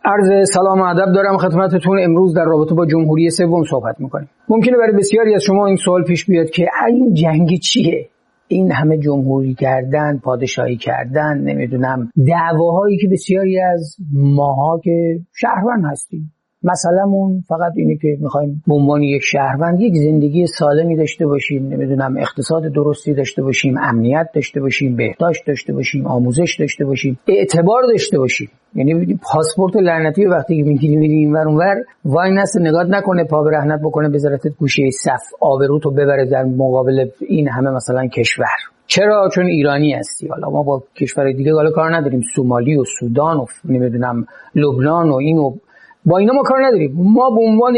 عرض سلام و ادب دارم خدمتتون. امروز در رابطه با جمهوری سوم صحبت میکنیم. ممکنه برای بسیاری از شما این سوال پیش بیاد که این جنگ چیه؟ این همه جمهوری کردن، پادشاهی کردن، نمیدونم دعواهایی که بسیاری از ماها که شهروند هستیم مثلمون فقط اینه که میخوایم به عنوان یک شهروند یک زندگی سالمی داشته باشیم، نمیدونم اقتصاد درستی داشته باشیم، امنیت داشته باشیم، بهداشت داشته باشیم، آموزش داشته باشیم، اعتبار داشته باشیم. یعنی پاسپورت لعنتی وقتی که میگیری میری اینور اونور وای نست نگات نکنه، پا برهنت بکنه بذارتت گوشه صف، آبروتو ببره در مقابل این همه مثلا کشور. چرا؟ چون ایرانی هستی. حالا ما با کشور دیگه حالا کار نداریم، سومالی و سودان و نمیدونم لبنان و اینو با اینا ما کار نداریم. ما به عنوان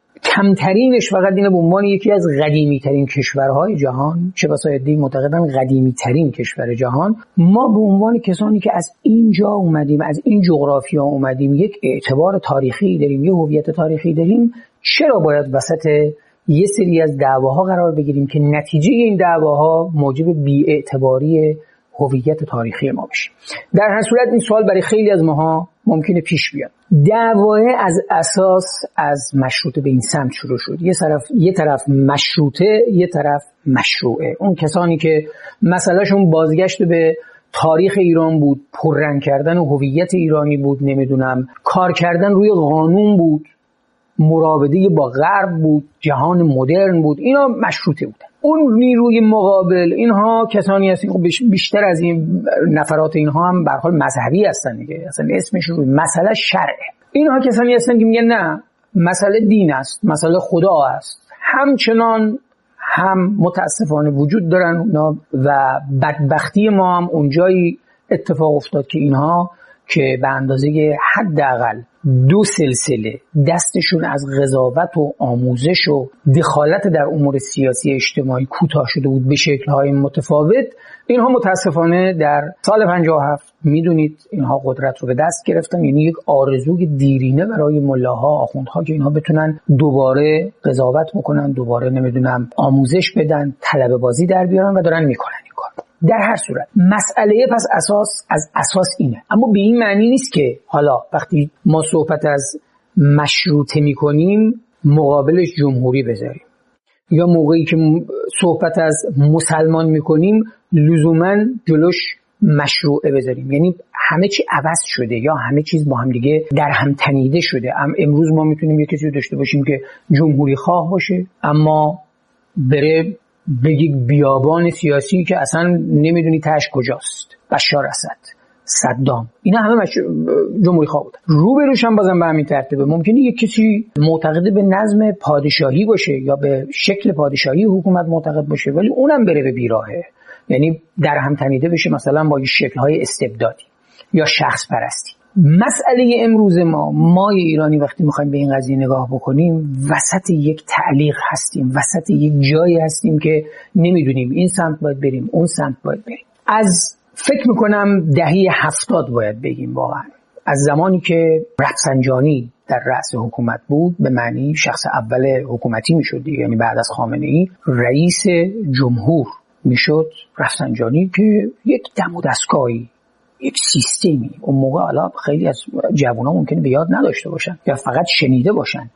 کمترینش فقط اینه به عنوان یکی از قدیمی ترین کشورهای جهان، چه بسا عده‌ای معتقدن قدیمی ترین کشور جهان، ما به عنوان کسانی که از اینجا اومدیم، از این جغرافیا اومدیم، یک اعتبار تاریخی داریم، یک هویت تاریخی داریم. چرا باید وسط یه سری از دعواها قرار بگیریم که نتیجه این دعواها موجب بی‌اعتباری هویت تاریخی ما بشه؟ در هر صورت این سوال برای خیلی از ماها ممکنه پیش بیاد. دعوای از اساس از مشروطه به این سمت شروع شد. یه طرف مشروطه، یه طرف مشروعه. اون کسانی که مسئلهشون بازگشت به تاریخ ایران بود، پررنگ کردن هویت ایرانی بود، نمیدونم کار کردن روی قانون بود، مراوده با غرب بود، جهان مدرن بود، اینا مشروطه بودن. اون نیروی مقابل اینها کسانی هستن بیشتر از این نفرات اینها هم به هر حال مذهبی هستن دیگه، اصلا اسمش روی مسئله شرعه. اینها کسانی هستن که میگن نه، مسئله دین است، مسئله خدا است. همچنان هم متاسفانه وجود دارن اونا و بدبختی ما هم اونجایی اتفاق افتاد که اینها که به اندازه حداقل 2 سلسله دستشون از قضاوت و آموزش و دخالت در امور سیاسی اجتماعی کوتاه شده بود به شکل‌های متفاوت، اینها متاسفانه در سال 57 میدونید اینها قدرت رو به دست گرفتن. یعنی یک آرزوی دیرینه برای ملاها، آخوندها که اینها بتونن دوباره قضاوت بکنن، دوباره نمیدونم آموزش بدن، طلبه بازی در بیارن و دارن میکنن این کار. در هر صورت مسئله پس از اساس اینه، اما به این معنی نیست که حالا وقتی ما صحبت از مشروطه میکنیم مقابلش جمهوری بذاریم، یا موقعی که صحبت از مسلمان میکنیم لزوما جلوش مشروعه بذاریم. یعنی همه چی عوض شده یا همه چیز با هم دیگه در هم تنیده شده. امروز ما میتونیم یک کسی داشته باشیم که جمهوری خواه باشه اما بره به یک بیابان سیاسی که اصلا نمیدونی تاش کجاست، بشار اسد، صدام، اینا همه جمهوری خواه بودن. روبروش هم بازم به همین ترتیبه. ممکنه یک کسی معتقد به نظم پادشاهی باشه یا به شکل پادشاهی حکومت معتقد باشه ولی اونم بره به بیراهه، یعنی در هم تنیده بشه مثلا با شکل‌های استبدادی یا شخص پرستی. مسئله امروز ما ایرانی وقتی میخوایم به این قضیه نگاه بکنیم وسط یک تعلیق هستیم، وسط یک جایی هستیم که نمیدونیم این سمت باید بریم، اون سمت باید بریم. از فکر میکنم دهه 70 باید بگیم، واقعا از زمانی که رفسنجانی در رأس حکومت بود، به معنی شخص اول حکومتی میشد، یعنی بعد از خامنه‌ای رئیس جمهور میشد رفسنجانی که یک دم و دستگاهی، یک سیستمی، اون موقع حالا خیلی از جوونا ممکنه به یاد نداشته باشن یا فقط شنیده باشن،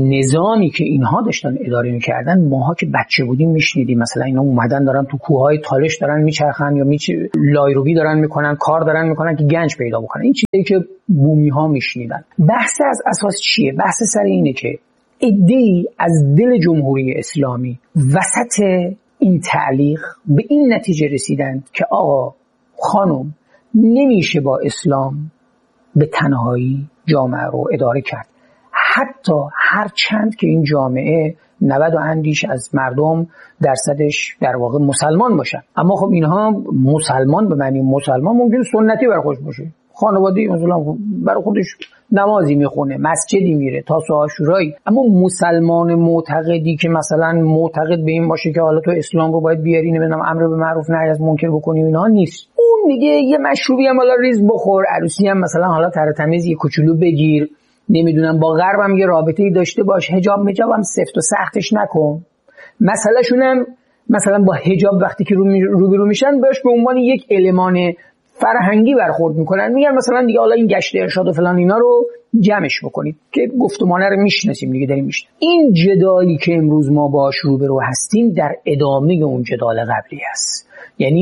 نظامی که اینها داشتن اداره میکردن ماها که بچه بودیم میشنیدیم. مثلا اینا اومدن دارن تو کوههای تالش دارن میچرخن یا لایروبی دارن میکنن، کار دارن میکنن که گنج پیدا بکنن. این چیزی که بومی ها میشنیدن. بحث از اساس چیه؟ بحث سر اینه که عده‌ای از دل جمهوری اسلامی وسط این تعلیق به این نتیجه رسیدند که آقا خانم نمیشه با اسلام به تنهایی جامعه رو اداره کرد، حتی هر چند که این جامعه 90 و اندیش از مردم درصدش در واقع مسلمان باشن. اما خب اینها مسلمان به معنی مسلمان ممکن سنتی برخوش باشه، خانواده‌ای مثلا برای خودش نمازی میخونه، مسجدی میره، تاسو عاشورایی، اما مسلمان معتقدی که مثلا معتقد به این باشه که حالا تو اسلام رو باید بیاری، نمیدونم امر به معروف نهی از منکر بکنی، اینا نیست. اون میگه یه مشروبی هم حالا ریز بخور، عروسی هم مثلا حالا تر تمیز یه کوچولو بگیر، نمیدونم با غرب هم یه رابطه‌ای داشته باش، حجاب هم سفت و سختش نکن. مسئله شونم مثلا با حجاب وقتی که روبرو میشن باش به عنوان یک المان فرهنگی برخورد میکنن، میگن مثلا دیگه حالا این گشت ارشاد و فلان اینا رو جمعش بکنید که گفتمانه رو میشناسیم دیگه، داریم میشناسیم. این جدالی که امروز ما باش روبرو هستیم در ادامه اون جدال قبلی است. یعنی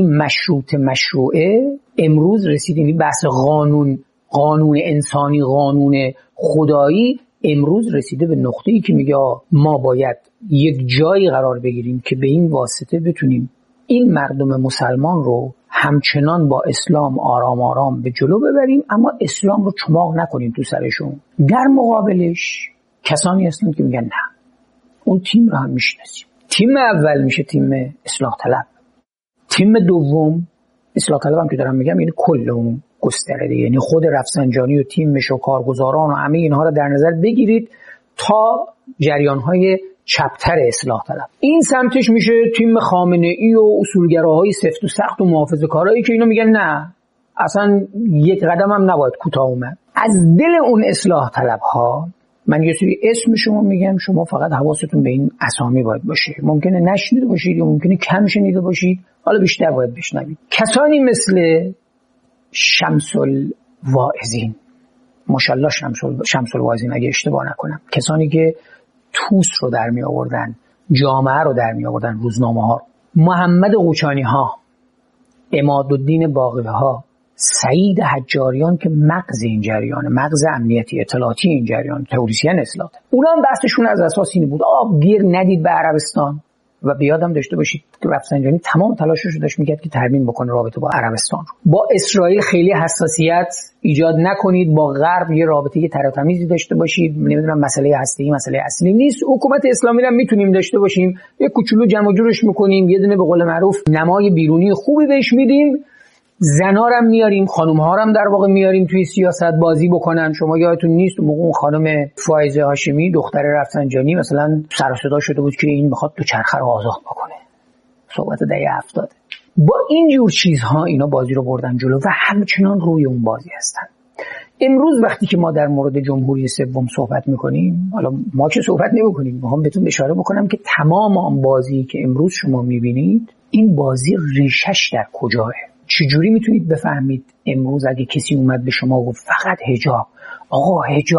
مشروعه امروز رسید، یعنی بحث قانون انسانی، قانون خدایی امروز رسیده به نقطه‌ای که میگه ما باید یک جایی قرار بگیریم که به این واسطه بتونیم این مردم مسلمان رو همچنان با اسلام آرام آرام به جلو ببریم، اما اسلام رو چماق نکنیم تو سرشون. در مقابلش کسانی هستن که میگن نه، اون تیم رو هم میشناسیم. تیم اول میشه تیم اصلاح طلب، تیم دوم اصلاح طلب هم که دارم میگم یعنی کل اون گستره دیگه، یعنی خود رفسنجانی و تیمش و کارگزاران و همه اینها رو در نظر بگیرید تا جریان‌های چپتر اصلاح طلب. این سمتش میشه تیم خامنه‌ای و اصولگراهای سفت و سخت و محافظه‌کارایی که اینا میگن نه، اصلا یک قدم هم نباید کوتاه اومد. از دل اون اصلاح طلب‌ها من یه سری اسم شما میگم، شما فقط حواستون به این اسامی باید باشه. ممکنه نشنیده باشید یا ممکنه کم شنیده باشید، حالا بیشتر باید بشنوید. کسانی مثل شمس الواعظین، ماشاءالله شمس الواعظین اگه اشتباه نکنم، کسانی که توس رو در می آوردن، جامعه رو در می آوردن، روزنامه ها، محمد قوچانی ها، عمادالدین باقری ها، سعید حجاریان که مغز این جریان، مغز امنیتی اطلاعاتی این جریان، تئوریسین اصلاح، اونا هم بحثشون از اساس این بود گیر ندید به عربستان. و بیادم داشته باشید که رفسنجانی تمام تلاشش رو داشت میکرد که ترمیم بکنه رابطه با عربستان رو. با اسرائیل خیلی حساسیت ایجاد نکنید، با غرب یه رابطه تر و تمیزی داشته باشید، نمیدونم مسئله هسته‌ای مسئله اصلی نیست. حکومت اسلامی رو میتونیم داشته باشیم، یه کوچولو جمع و جورش میکنیم، یه دونه به قول معروف نمای بیرونی خوبی بهش میدیم، زنا رو میاریم، خانم ها رو هم در واقع میاریم توی سیاست بازی بکنن. شما یادتون نیست اون خانم فائزه هاشمی دختر رفسنجانی مثلا سر و صدا شده بود که این میخواد تو چرخه رو آزاد بکنه، صحبت دهه 70. با این جور چیزها اینا بازی رو بردن جلو و همچنان روی اون بازی هستن. امروز وقتی که ما در مورد جمهوری سوم صحبت میکنیم، حالا ما که صحبت نمیکنیم، میخوام بهتون اشاره بکنم که تمام آن بازی که امروز شما میبینید، این بازی ریشش در کجاه؟ چجوری میتونید بفهمید امروز اگه کسی اومد به شما گفت فقط حجاب، آقا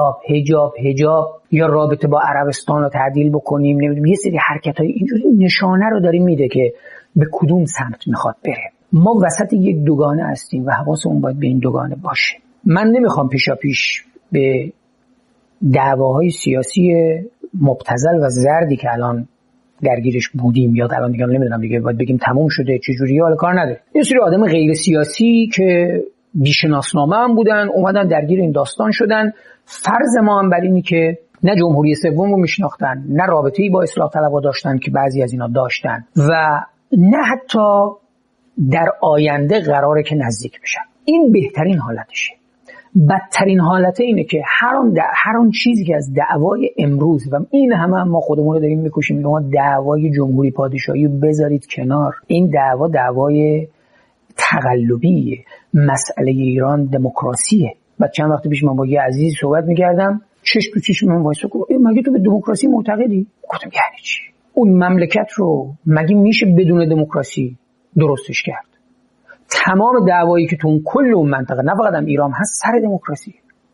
حجاب یا رابطه با عربستان رو تعدیل بکنیم، نمیدونم یه سری حرکت‌های اینجوری نشانه رو داریم میده که به کدوم سمت میخواد بره. ما وسط یک دوگانه هستیم و حواسمون باید به این دوگانه باشه. من نمیخوام پیش به دعواهای سیاسی مبتذل و زردی که الان درگیرش بودیم یا الان دیگه نمیدونم دیگه باید بگیم تموم شده چجوریه، حالا کار نداره. یه سری آدم غیر سیاسی که بیشناسنامه هم بودن اومدن درگیر این داستان شدن. فرض ما هم بر اینی که نه جمهوری سوم رو میشناختن، نه رابطه‌ای با اصلاح طلبها داشتن که بعضی از اینا داشتن و نه حتی در آینده قراره که نزدیک بشن. این بهترین حالتشه. بدترین حالت اینه که هر آن چیزی که از دعوای امروز و این همه ما خودمون رو داریم میکشیم، ما دعوای جمهوری پادشاهی بذارید کنار، این دعوای تقلبیه. مسئله ایران دموکراسیه. بعد چند وقت پیش من با یه عزیز صحبت میکردم، چشم تو چشم من وایسا گفت مگه تو به دموکراسی معتقدی؟ گفتم یعنی چی؟ اون مملکت رو مگه میشه بدون دموکراسی درستش کرد؟ تمام دعوایی که تو اون کل اون منطقه نه فقط هم ایران هست سر دموکراسی،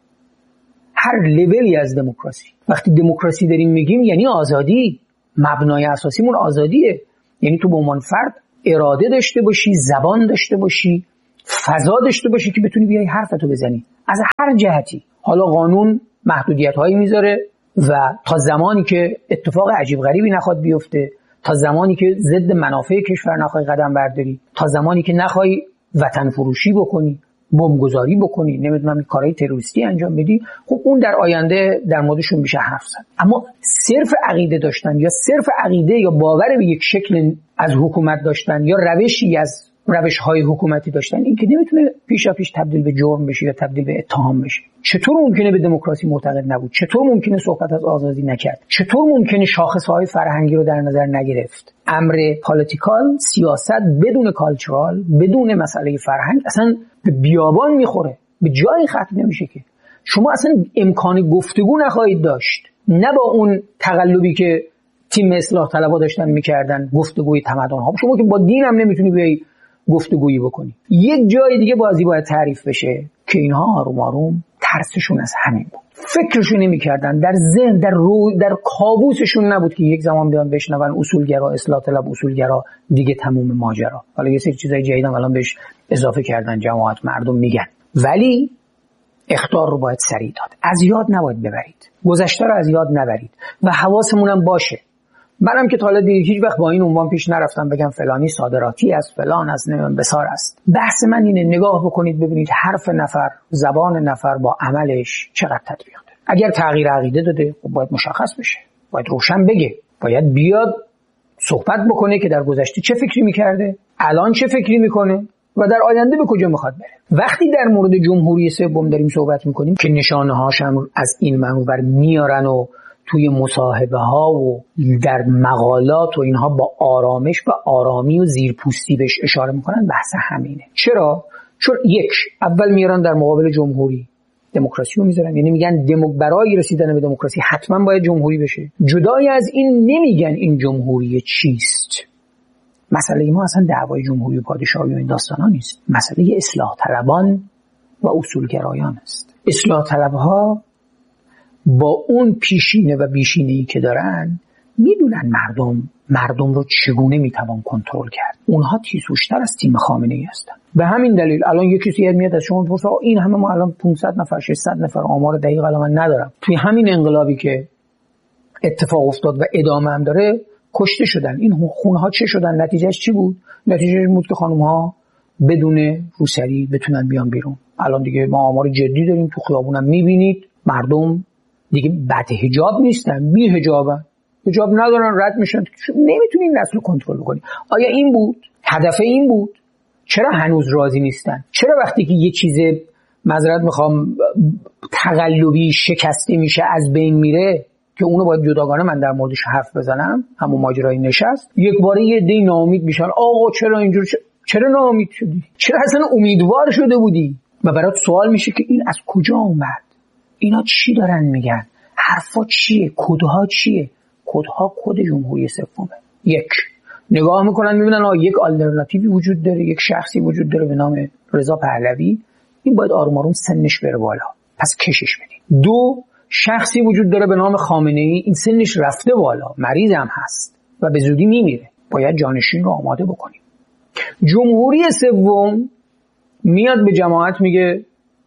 هر لولی از دموکراسی. وقتی دموکراسی داریم میگیم یعنی آزادی، مبنای اساسیمون آزادیه. یعنی تو به عنوان فرد اراده داشته باشی، زبان داشته باشی، فضا داشته باشی که بتونی بیای حرفتو بزنی از هر جهتی. حالا قانون محدودیت‌هایی میذاره و تا زمانی که اتفاق عجیب غریبی نخواد بیفته، تا زمانی که ضد منافع کشور نخوای قدم برداری، تا زمانی که نخوای وطن فروشی بکنی، بمبگذاری بکنی، نمیدونم کارهای تروریستی انجام بدی، خب اون در آینده در موردشون میشه حرف زد. اما صرف عقیده داشتن یا صرف عقیده یا باور به یک شکل از حکومت داشتن یا روشی از روش‌های حکومتی داشتن، این که نمیتونه پیش تبدیل به جرم بشه یا تبدیل به اتهام بشه. چطور ممکنه به دموکراسی معتقد نبود؟ چطور ممکنه صحبت از آزادی نکرد؟ چطور ممکنه شاخص‌های فرهنگی رو در نظر نگرفت؟ امر پالیتیکال، سیاست بدون کالچورال، بدون مسئله فرهنگ اصلا به بیابان میخوره، به جایی ختم نمیشه که شما اصلا امکان گفتگو نخواهید داشت. نه با اون تقلبی که تیم اصلاح طلبها داشتن میکردن، گفتگوی تمدن‌ها. شما که با دین هم نمیتونی بیای گفتگویی بکنی. یک جای دیگه بازی باید تعریف بشه که اینها آروم آروم ترسشون از همین بود. فکرشون نمی‌کردن، در ذهن در کابوسشون نبود که یک زمان بیان بشنون اصولگرا، اصلاح طلب، اصولگرا دیگه تموم ماجرا. حالا یه سری چیزای جدید هم الان بهش اضافه کردن، جماعت مردم میگن. ولی اخطار رو باید سریع داد. از یاد نباید ببرید، گذشته رو از یاد نبرید و حواسمون هم باشه. منم که تا حالا هیچ وقت با این عنوان پیش نرفتم بگم فلانی صادراتی است، فلان است، نمیدونم بسار است. بحث من اینه نگاه بکنید ببینید حرف نفر، زبان نفر با عملش چقدر تطبیق داره. اگر تغییر عقیده داده خب باید مشخص بشه، باید روشن بگه، باید بیاد صحبت بکنه که در گذشته چه فکری میکرده، الان چه فکری میکنه و در آینده به کجا میخواد بره. وقتی در مورد جمهوری سوم داریم صحبت میکنیم که نشانه هاش هم از این منور میارن و توی مصاحبه ها و در مقالات و اینها با آرامش و آرامی و زیرپوستی بهش اشاره میکنن، بحث همینه. چرا؟ چون اول میارن در مقابل جمهوری دموکراسی رو میذارن، یعنی میگن برای رسیدن به دموکراسی حتما باید جمهوری بشه. جدای از این نمیگن این جمهوری چیست. مسئله ما اصلا دعوای جمهوری و پادشاهی و این داستانا نیست. مسئله اصلاح طلبان و اصولگرایان است. اصلاح طلبها با اون پیشینه و بیشینه‌ای که دارن میدونن مردم رو چگونه میتوان کنترل کرد. اونها تیزهوش‌تر از تیم خامنه‌ای هستن. به همین دلیل الان یکی میاد از شما بپرسه این همه ما الان 500 نفر 600 نفر، آمار دقیق الان من ندارم، توی همین انقلابی که اتفاق افتاد و ادامه هم داره کشته شدن، این خونها چه شدن؟ نتیجهش چی بود؟ نتیجهش بود که خانم‌ها بدون روسری بتونن بیان بیرون. الان دیگه ما آمار جدی داریم، تو خیابونم میبینید مردم دیگه بد حجاب نیستن، بی حجابن، حجاب ندارن، رد میشن. نمیتونی این نسل رو کنترل بکنی. آیا این بود هدف؟ این بود؟ چرا هنوز راضی نیستن؟ چرا وقتی که یه چیز معذرت میخوام تقلبی شکسته میشه از بین میره که اونو باید جداگانه من در موردش حرف بزنم، همون ماجرای نشست، یک باره یه عده ناامید میشن. آقا چرا اینجوری چرا ناامید شدی؟ چرا اصلا امیدوار شده بودی؟ و برات سوال میشه که این از کجا اومد؟ اینا چی دارن میگن؟ حرفا چیه؟ کدها چیه؟ کدها کد جمهوری سومه. نگاه میکنن میبینن یک آلترناتیوی وجود داره، یک شخصی وجود داره به نام رضا پهلوی، این باید آروم آروم سنش بره بالا، پس کشش بدید. 2 شخصی وجود داره به نام خامنه‌ای، این سنش رفته بالا، مریض هم هست و به زودی میمیره، باید جانشین رو آماده بکنیم. جمهوری سوم میاد به جماعت میگه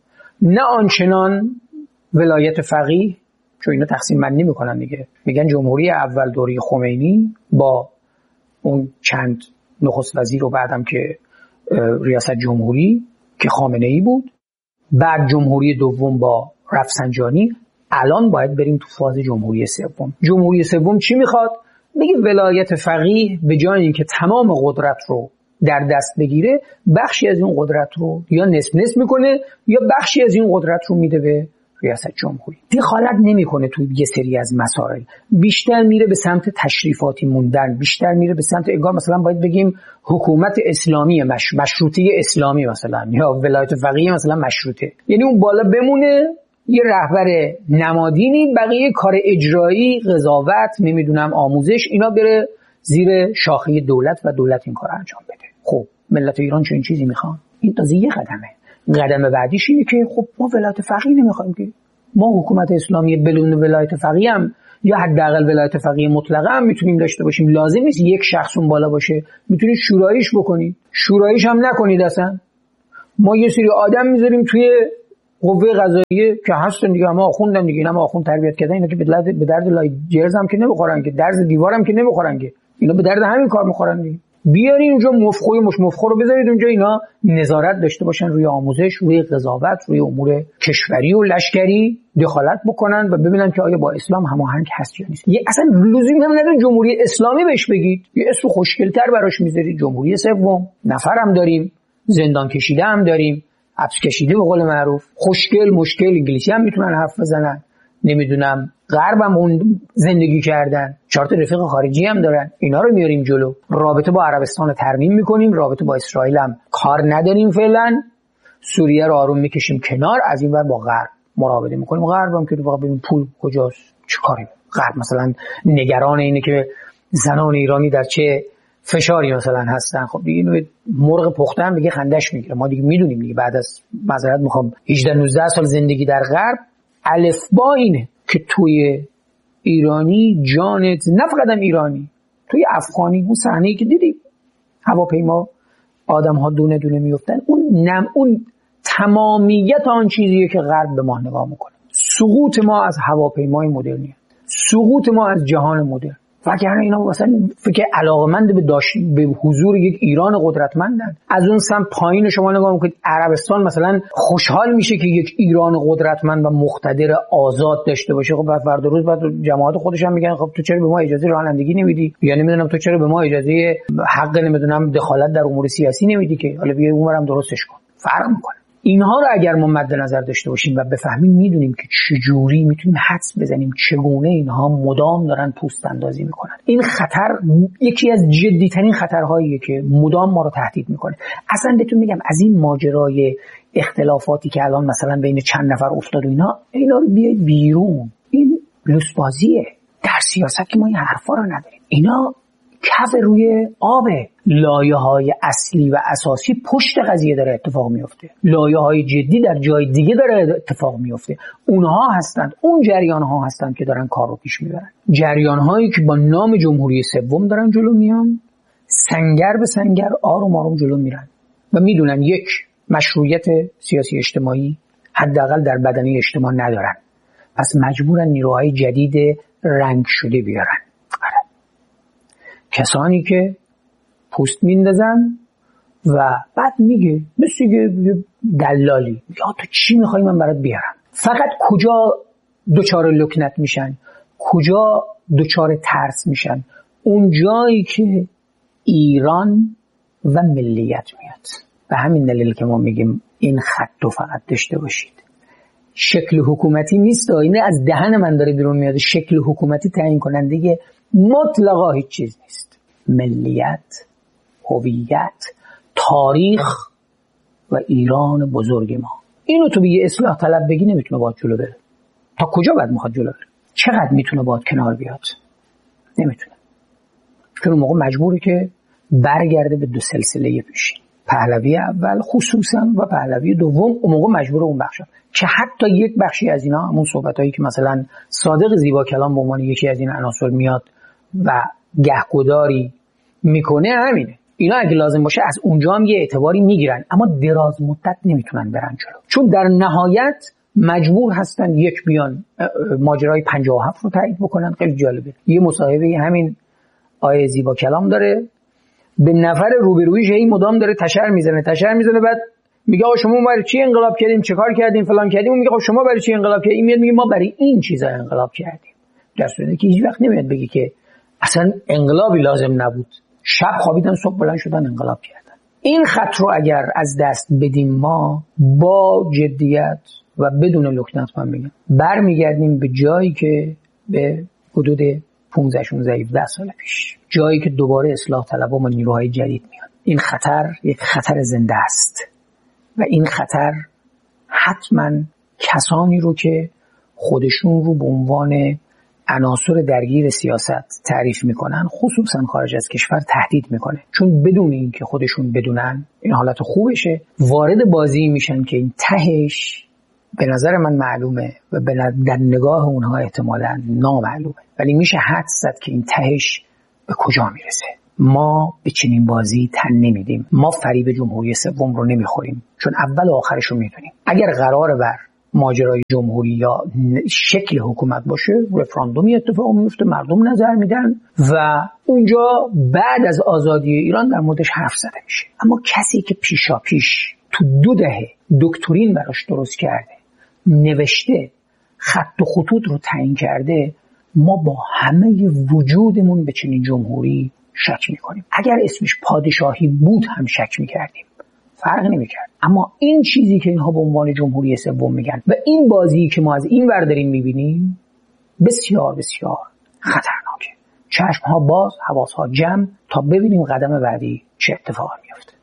نه آنچنان ولایت فقیه، چون اینا تقسیم بندی میکنن دیگه، میگن جمهوری اول دوره خمینی با اون چند نخست وزیر و بعدم که ریاست جمهوری که خامنه‌ای بود، بعد جمهوری دوم با رفسنجانی، الان باید بریم تو فاز جمهوری سوم. جمهوری سوم چی میخواد؟ میگه ولایت فقیه به جای اینکه تمام قدرت رو در دست بگیره، بخشی از این قدرت رو یا نصف میکنه یا بخشی از این قدرت رو میده به ریاست جمهوری. دخالت نمیکنه توی یه سری از مسائل، بیشتر میره به سمت تشریفاتی موندن، بیشتر میره به سمت انگار مثلا باید بگیم حکومت اسلامی مشروطه اسلامی مثلا، یا ولایت فقیه مثلا مشروطه، یعنی اون بالا بمونه یه رهبر نمادینی، بقیه کار اجرایی، قضاوت، نمیدونم آموزش، اینا بره زیر شاخه دولت و دولت این کار انجام بده. خب ملت ایران چه این چیزی میخوان؟ این تازه یه قدمه. قدم بعدیش اینه که خب ما ولایت فقیه نمیخوایم، که ما حکومت اسلامی بدون ولایت فقیه هم یا حداقل ولایت فقیه مطلقه هم میتونیم داشته باشیم. لازم نیست یک شخص اون بالا باشه، میتونید شوراییش بکنید، شوراییش هم نکنید اصلا. ما یه سری آدم میذاریم توی قوه قضاییه که هستن دیگه، ما آخوندن دیگه، اینا آخوند تربیت کردن، اینا که به درد لای جرز هم که نمیخورن، که درز دیوارم که نمیخورن، که اینا به درد همین کار میخورن دیگه. بیارین اونجا مفخو رو بذارید اونجا، اینا نظارت داشته باشن روی آموزش، روی قضاوت، روی امور کشوری و لشکری، دخالت بکنن و ببینن که آیا با اسلام هماهنگ هست یا نیست. یه اصلا لزومی هم نداره جمهوری اسلامی بهش بگید، یه اسم خوشگل‌تر براش میذارید، جمهوری سوم. نفرم داریم، زندان کشیده هم داریم، حبس کشیده به قول معروف، خوشگل مشکل انگلیسی هم میتونن حرف بزنن، نمیدونم غرب هم اون زندگی کردن، 4 تا رفیق خارجی هم دارن، اینا رو میاریم جلو. رابطه با عربستان ترمیم میکنیم، رابطه با اسرائیل هم کار نداریم فعلا، سوریه رو آروم میکشیم کنار، از این ور با غرب مراوده میکنیم. غرب هم که واقعا ببین پول کجاست، چه کاری؟ غرب مثلا نگران اینه که زنان ایرانی در چه فشاری مثلا هستن، خب دیگه اینو مرغ پخته هم دیگه خندش میگیره. ما دیگه میدونیم دیگه بعد از معذرت میخوام 18 19 سال زندگی در غرب، الفبا اینه که توی ایرانی جانت، نه فقط هم ایرانی، توی افغانی اون صحنه‌ای که دیدی هواپیما آدم‌ها دونه دونه میافتن، اون تمامیت آن چیزیه که غرب به ما نگاه میکنه. سقوط ما از هواپیمای مدرنیه، سقوط ما از جهان مدرن. وگرنه اینا مثلا فکر علاقمند به حضور یک ایران قدرتمندن. از اون سمت پایین شما نگاه میکنید، عربستان مثلا خوشحال میشه که یک ایران قدرتمند و مقتدر آزاد داشته باشه. خب فردا روز بعد جماعت خودش هم میگن خب تو چرا به ما اجازه رانندگی نمیدی، یا نمیدونم تو چرا به ما اجازه حق نمیدونم دخالت در امور سیاسی نمیدی که حالا بیا اونورم درستش کن. فرق میکنه. اینها رو اگر ما مد نظر داشته باشیم و بفهمیم، میدونیم که چجوری میتونیم حدس بزنیم چگونه اینها مدام دارن پوست اندازی میکنن. این خطر یکی از جدیترین خطرهاییه که مدام ما رو تهدید میکنه. اصلا بهتون میگم از این ماجرای اختلافاتی که الان مثلا بین چند نفر افتاد و اینا رو بیاید بیرون. این لوسبازیه. در سیاست که ما این حرفا رو نداریم. اینا کف روی آبه. لایه‌های اصلی و اساسی پشت قضیه داره اتفاق میفته. لایه‌های جدی در جای دیگه داره اتفاق میفته. اونها هستند، اون جریان‌ها هستند که دارن کار رو پیش میبرن. جریان‌هایی که با نام جمهوری سوم دارن جلو میان، سنگر به سنگر آروم آروم جلو میرن و میدونن یک، مشروعیت سیاسی اجتماعی حداقل در بدنه اجتماع ندارن، پس مجبورن نیروهای جدید رنگ شده بیارن. کسانی که پوست میندازن و بعد میگه مثل دلالی، میگه تو چی میخوای من برات بیارم. فقط کجا دچار لکنت میشن، کجا دچار ترس میشن؟ اون جایی که ایران و ملیت میاد. به همین دلیل که ما میگیم این خط رو فقط داشته باشید. شکل حکومتی نیست، اینه از دهن من داره بیرون میاد. شکل حکومتی تعیین کننده مطلقا هیچ چیز نیست. ملیت، هویت، تاریخ و ایران بزرگ ما. اینو تو به یه اصلاح طلب بگی نمیتونه باید جلو بره. تا کجا باید میخواد جلو بره؟ چقدر میتونه باید کنار بیاد؟ نمیتونه. چون اون موقع مجبوره که برگرده به دو سلسله پیشین. پهلوی اول خصوصا و پهلوی دوم، اون موقع مجبوره اون بخشا که حتی یک بخشی از اینا، همون صحبتایی که مثلا صادق زیبا کلام به عنوان یکی از این عناصر میاد و گهگداری میکنه، همینه. اینا اگه لازم باشه از اونجا هم یه اعتباری میگیرن، اما دراز مدت نمیتونن برن جلو، چون در نهایت مجبور هستن یک بیان ماجرای 57 رو تایید بکنن. خیلی جالبه، یه مصاحبه همین آیه زیبا کلام داره، به نفر روبرویش این مدام داره تشر میزنه، بعد میگه آقا شما برای چی انقلاب کردیم، چه کار کردیم، فلان کردیم. اون میگه خب شما برای چی انقلاب کردیم؟ این میاد میگه ما برای این چیزا انقلاب کردیم، در صورتی که هیچ وقت نمیاد بگی که اصلا انقلابی لازم نبود، شب خوابیدن صبح بلند شدن انقلاب کردن. این خط رو اگر از دست بدیم ما با جدیت و بدون لکنت، من میگم برمیگردیم به جایی که به حدود 15-16 سال پیش، جایی که دوباره اصلاح طلبها و نیروهای جدید میان. این خطر یک خطر زنده است و این خطر حتما کسانی رو که خودشون رو به عنوان عناصر درگیر سیاست تعریف میکنن، خصوصا خارج از کشور، تهدید میکنه. چون بدون این که خودشون بدونن این حالت خوبشه، وارد بازی میشن که این تهش به نظر من معلومه و در نگاه اونها احتمالاً نامعلومه، ولی میشه حدس زد که این تهش به کجا میرسه. ما به چنین بازی تن نمیدیم. ما فریب جمهوری سوم رو نمیخوریم، چون اول و آخرش رو میدونیم. اگر قراره بر ماجرای جمهوری یا شکل حکومت باشه، رفراندومی اتفاق میفته، مردم نظر میدن و اونجا بعد از آزادی ایران در موردش حرف زده میشه. اما کسی که پیشا پیش تو 2 دهه دکترین براش درست کرده، نوشته، خط و خطوط رو تعیین کرده، ما با همه وجودمون به چنین جمهوری شک میکنیم. اگر اسمش پادشاهی بود هم شک میکردیم، فرق نمیکرد. اما این چیزی که اینها به عنوان جمهوری سوم میگن و این بازی که ما از این ور داریم میبینیم بسیار بسیار خطرناکه. چشمها باز، حواسها جمع تا ببینیم قدم بعدی چه اتفاقی میفته.